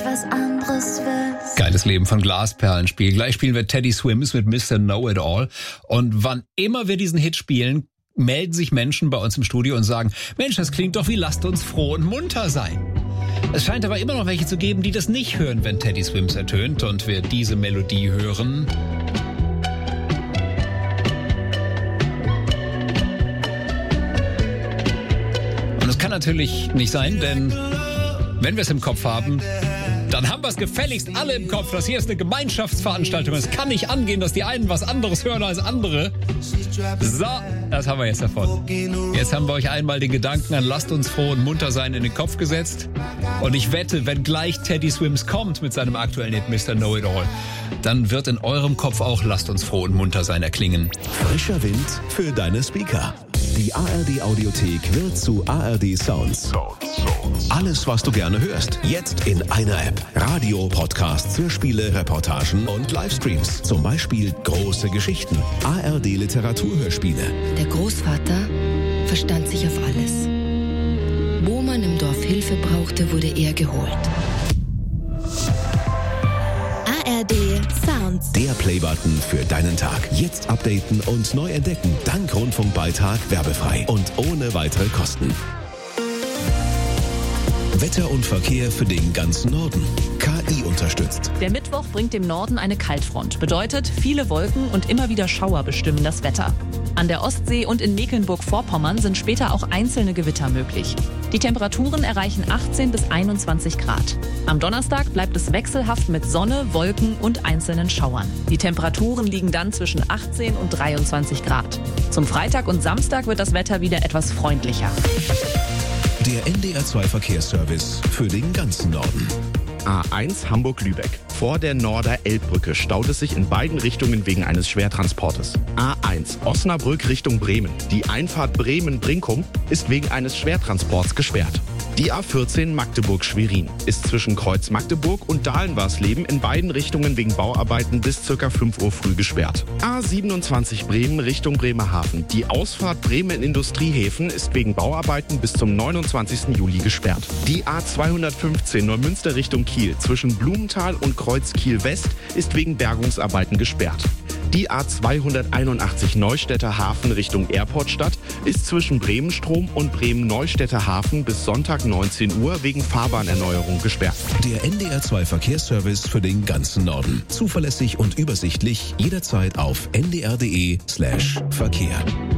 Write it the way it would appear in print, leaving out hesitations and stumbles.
was anderes willst. Geiles Leben von Glasperlenspiel. Gleich spielen wir Teddy Swims mit Mr. Know-It-All. Und wann immer wir diesen Hit spielen, melden sich Menschen bei uns im Studio und sagen, Mensch, das klingt doch wie Lasst uns froh und munter sein. Es scheint aber immer noch welche zu geben, die das nicht hören, wenn Teddy Swims ertönt und wir diese Melodie hören. Und es kann natürlich nicht sein, denn wenn wir es im Kopf haben, dann haben wir es gefälligst alle im Kopf. Das hier ist eine Gemeinschaftsveranstaltung. Es kann nicht angehen, dass die einen was anderes hören als andere. So, das haben wir jetzt davon. Jetzt haben wir euch einmal den Gedanken an Lasst uns froh und munter sein in den Kopf gesetzt. Und ich wette, wenn gleich Teddy Swims kommt mit seinem aktuellen Hit Mr. Know-It-All, dann wird in eurem Kopf auch Lasst uns froh und munter sein erklingen. Frischer Wind für deine Speaker. Die ARD Audiothek wird zu ARD Sounds. Alles, was du gerne hörst, jetzt in einer App. Radio, Podcasts, Hörspiele, Reportagen und Livestreams. Zum Beispiel Große Geschichten, ARD Literaturhörspiele. Der Großvater verstand sich auf alles. Wo man im Dorf Hilfe brauchte, wurde er geholt. ARD Sounds. Der Playbutton für deinen Tag. Jetzt updaten und neu entdecken. Dank Rundfunkbeitrag werbefrei und ohne weitere Kosten. Wetter und Verkehr für den ganzen Norden. KI unterstützt. Der Mittwoch bringt dem Norden eine Kaltfront. Bedeutet, viele Wolken und immer wieder Schauer bestimmen das Wetter. An der Ostsee und in Mecklenburg-Vorpommern sind später auch einzelne Gewitter möglich. Die Temperaturen erreichen 18 bis 21 Grad. Am Donnerstag bleibt es wechselhaft mit Sonne, Wolken und einzelnen Schauern. Die Temperaturen liegen dann zwischen 18 und 23 Grad. Zum Freitag und Samstag wird das Wetter wieder etwas freundlicher. Der NDR2 Verkehrsservice für den ganzen Norden. A1 Hamburg-Lübeck. Vor der Norder-Elbbrücke staut es sich in beiden Richtungen wegen eines Schwertransportes. A1 Osnabrück Richtung Bremen. Die Einfahrt Bremen-Brinkum ist wegen eines Schwertransports gesperrt. Die A14 Magdeburg-Schwerin ist zwischen Kreuz Magdeburg und Dahlen-Warsleben in beiden Richtungen wegen Bauarbeiten bis ca. 5 Uhr früh gesperrt. A27 Bremen Richtung Bremerhaven. Die Ausfahrt Bremen Industriehäfen ist wegen Bauarbeiten bis zum 29. Juli gesperrt. Die A215 Neumünster Richtung Kiel zwischen Blumenthal und Kreuz Kiel-West ist wegen Bergungsarbeiten gesperrt. Die A281 Neustädter Hafen Richtung Airportstadt ist zwischen Bremenstrom und Bremen-Neustädter Hafen bis Sonntag 19 Uhr wegen Fahrbahnerneuerung gesperrt. Der NDR2 Verkehrsservice für den ganzen Norden. Zuverlässig und übersichtlich jederzeit auf ndr.de/Verkehr.